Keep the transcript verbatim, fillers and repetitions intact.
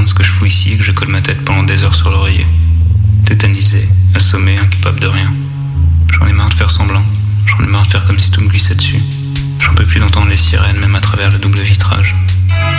demande ce que je fous ici et que je colle ma tête pendant des heures sur l'oreiller. Tétanisé, assommé, incapable de rien. J'en ai marre de faire semblant. J'en ai marre de faire comme si tout me glissait dessus. J'en peux plus d'entendre les sirènes, même à travers le double vitrage.